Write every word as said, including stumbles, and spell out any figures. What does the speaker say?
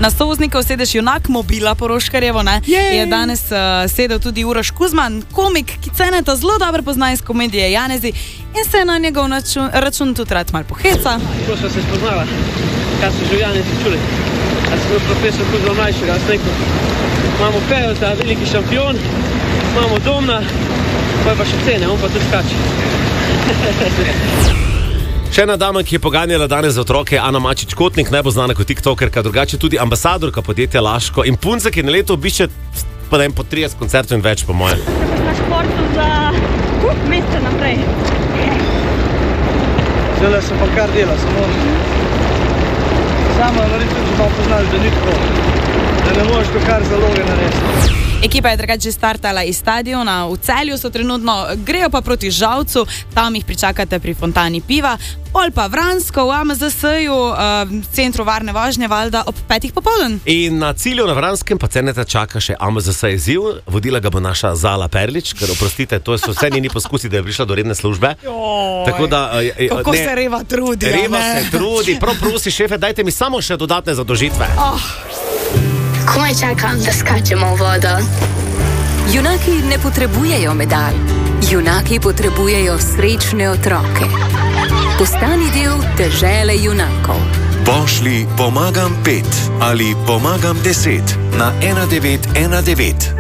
Na soznikov sedeš junak mobila Poroškarjevo, ne? Je danes uh, sedel tudi Uroš Kuzman, komik, ki ceneta zelo dobro pozna iz komedije Janezi in se na njegov račun, račun tudi rad malo poheca. Ko smo se spoznala, kaj so že v Janezi čuli. A sem bil profesor Kuzma mlajšega, jaz rekel, imamo Peveta, veliki šampion, imamo Domna, pa je pa še cene, on pa tudi skače. Še ena dama, ki je poganjala danes za otroke, Ana Mačič Kotnik, najbolj znana kot tiktokerka, drugače tudi ambasadorka podjetja Laško in punca, ki na leto obišče pa po trideset koncertov in več, po mojem. Na športu za uh, mesece naprej. Zdaj sem pa kar dela, samo samo narediti, če pa poznaš, da ni tako, da ne možeš to kar zaloge narediti. Ekipa je drugače startala iz stadiona, v Celju so trenutno, grejo pa proti Žalcu, tam jih pričakate pri fontani piva, pol pa Vransko v A M Z S-ju, uh, centru varne vožnje, valjda ob petih popoldan. In na cilju na Vranskem pa ceneta čaka še A M Z S izziv, vodila ga bo naša Zala Perlič, ker oprostite, to so vse njeni poskusi, da je prišla do redne službe. Tako da, uh, Kako ne, se Reva trudi. Reva se trudi, prav prosi šefe, dajte mi samo še dodatne zadožitve. Oh. Komaj čakam, da skačemo v vodo. Junaki ne potrebujejo medalj. Junaki potrebujejo srečne otroke. Postani del dežele junakov. Pošlji pomagam pet ali pomagam deset na ena devet ena devet.